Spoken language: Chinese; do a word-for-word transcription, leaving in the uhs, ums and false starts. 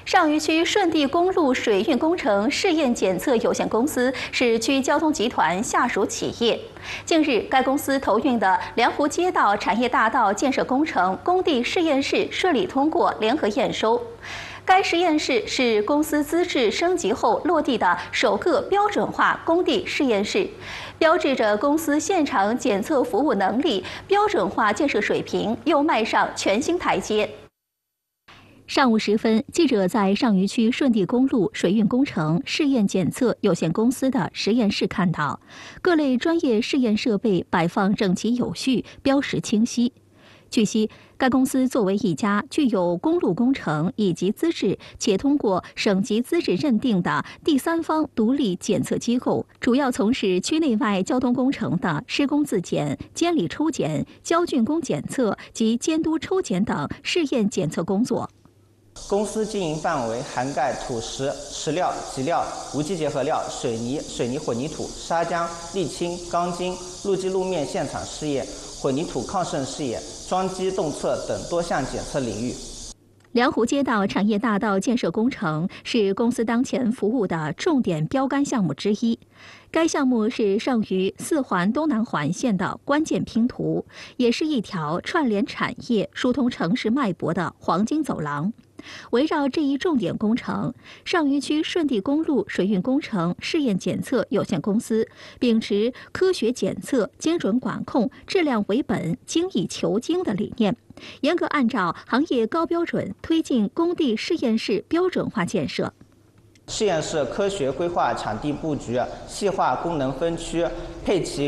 上虞区顺地公路水运工程试验检测有限公司是区交通集团下属企业。近日，该公司投运的良湖街道产业大道建设工程工地试验室顺利通过联合验收。该实验室是公司资质升级后落地的首个标准化工地试验室，标志着公司现场检测服务能力、标准化建设水平又迈上全新台阶。上午时分，记者在上虞区顺地公路水运工程试验检测有限公司的实验室看到，各类专业试验设备摆放整齐有序，标识清晰。据悉，该公司作为一家具有公路工程以及资质且通过省级资质认定的第三方独立检测机构，主要从事区内外交通工程的施工自检、监理抽检、交竣工检测及监督抽检等试验检测工作。 公司经营范围涵盖土石、石料、瘠料、无机结合料、水泥、水泥混凝土、砂浆、沥青、钢筋、路基路面现场试验、混凝土抗渗试验、桩基动测等多项检测领域。 良湖街道产业大道建设工程是公司当前服务的重点标杆项目之一。该项目是上虞四环东南环线的关键拼图，也是一条串联产业、疏通城市脉搏的黄金走廊。围绕这一重点工程，上虞区顺地公路水运工程试验检测有限公司秉持科学检测、精准管控、质量为本、精益求精的理念，严格按照行业高标准推进工地试验室标准化建设。 试验室科学规划场地布局，细化功能分区，配齐